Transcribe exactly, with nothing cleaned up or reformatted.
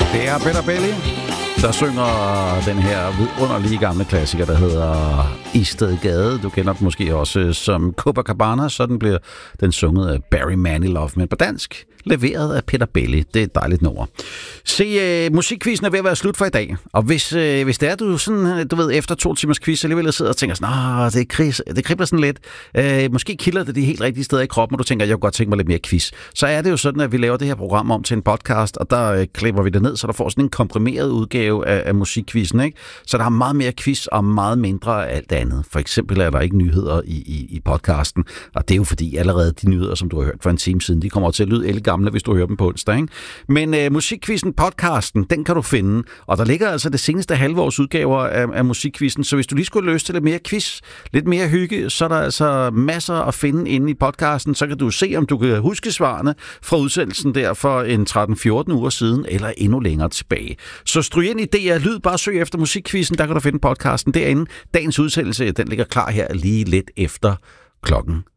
Det er Peter Belli, der synger den her vidunderlige gamle klassiker, der hedder Istedgade. Du kender den måske også som Copacabana, så den bliver den sunget af Barry Manilow, men på dansk leveret af Peter Belli. Det er et dejligt nummer. Se, uh, musikquizzen er ved at være slut for i dag. Og hvis, uh, hvis det er, du sådan, du ved, efter to timers quiz alligevel sidder og tænker sådan, det, kris, det kribler sådan lidt. Uh, måske kilder det de helt rigtige steder i kroppen, og du tænker, jeg kunne godt tænke mig lidt mere quiz. Så er det jo sådan, at vi laver det her program om til en podcast, og der uh, klipper vi det ned, så der får sådan en komprimeret udgave af, af musikquizzen, ikke? Så der er meget mere quiz og meget mindre af alt andet. For eksempel er der ikke nyheder i, i, i podcasten, og det er jo fordi allerede de nyheder, som du har hørt for en time siden, de kommer til at lyde ældgamle, hvis du hører dem på onsdag, ikke? Men uh, musikquizzen podcasten, den kan du finde, og der ligger altså det seneste halvårs udgaver af, af musikquizzen, så hvis du lige skulle løse til lidt mere quiz, lidt mere hygge, så er der altså masser at finde inde i podcasten, så kan du se, om du kan huske svarene fra udsendelsen der for en tretten fjorten uger siden, eller endnu længere tilbage. Så stryg ind i D R Lyd, bare søg efter musikquizzen, der kan du finde podcasten derinde. Dagens udsendelse, den ligger klar her lige lidt efter klokken